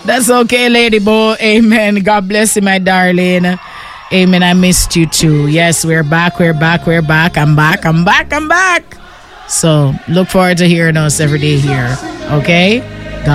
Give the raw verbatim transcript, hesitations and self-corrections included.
That's okay, Lady Bo. Amen. God bless you, my darling. Amen. I missed you too. Yes, we're back. We're back. We're back. I'm back. I'm back. I'm back. So look forward to hearing us every day here. Okay?